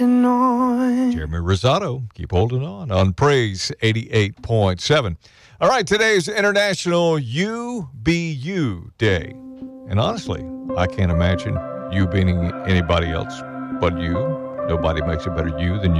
Jeremy Rosado, keep holding on Praise 88.7. All right, today's International You Be You Day. And honestly, I can't imagine you being anybody else but you. Nobody makes a better you than you.